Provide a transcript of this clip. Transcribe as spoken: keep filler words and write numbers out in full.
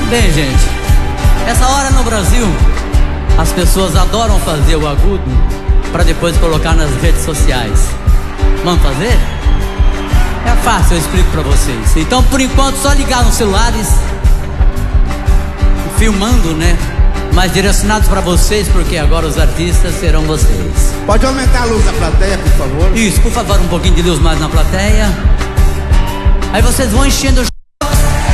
Bem, gente, essa hora no Brasil as pessoas adoram fazer o agudo para depois colocar nas redes sociais. Vamos fazer? É fácil, eu explico para vocês. Então, por enquanto, só ligar nos celulares, filmando, né? Mas direcionados para vocês, porque agora os artistas serão vocês. Pode aumentar a luz da plateia, por favor? Isso, por favor, um pouquinho de luz mais na plateia. Aí vocês vão enchendo o